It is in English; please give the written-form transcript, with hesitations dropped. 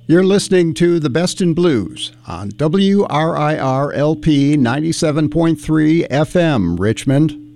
You're listening to The Best in Blues on WRIR-LP 97.3 FM, Richmond.